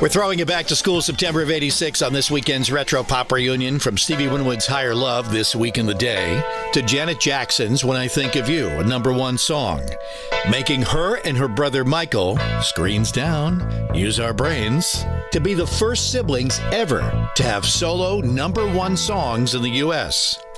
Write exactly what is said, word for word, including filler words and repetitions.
We're throwing it back to school September of eighty-six on this weekend's Retro Pop Reunion, from Stevie Winwood's Higher Love, This Week in the Day, to Janet Jackson's When I Think of You, a number one song, making her and her brother Michael, screens down, use our brains, to be the first siblings ever to have solo number one songs in the U S